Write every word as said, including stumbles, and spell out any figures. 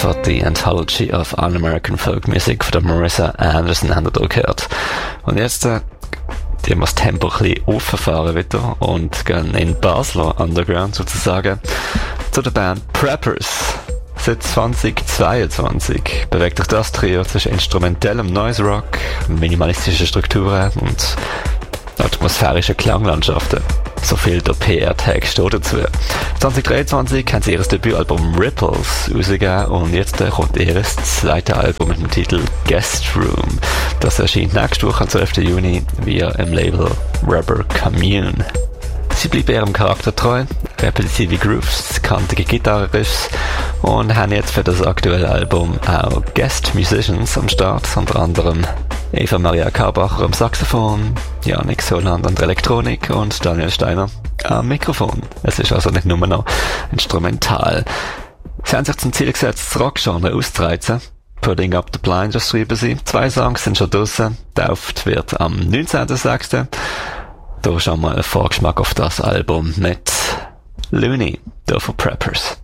von The Anthology of Un-American Folk Music von der Marissa Anderson haben wir da gehört. Und jetzt äh, die wir das Tempo ein bisschen auffahren wieder und gehen in Basler Underground sozusagen zu der Band Preppers. Seit zweitausendzweiundzwanzig bewegt sich das Trio zwischen instrumentellem Noise Rock, minimalistischen Strukturen und atmosphärischen Klanglandschaften. So viel der P R-Tag steht dazu. zwanzig dreiundzwanzig haben sie ihr Debütalbum Ripples rausgegeben und jetzt kommt ihr zweites Album mit dem Titel Guest Room. Das erscheint nächste Woche am zwölften Juni via im Label Rubber Commune. Sie bleiben ihrem Charakter treu, repetitive Grooves, kantige Gitarrenriffs und haben jetzt für das aktuelle Album auch Guest Musicians am Start, unter anderem Eva Maria Karbacher am Saxophon, Janik Soland an der Elektronik und Daniel Steiner am Mikrofon. Es ist also nicht nur noch instrumental. Sie haben sich zum Ziel gesetzt, das Rockgenre auszureizen. Putting Up the Blinders schreiben sie. Zwei Songs sind schon draussen. Getauft wird am neunzehnten sechsten Da schon mal ein Vorgeschmack auf das Album mit Looney, da von Preppers.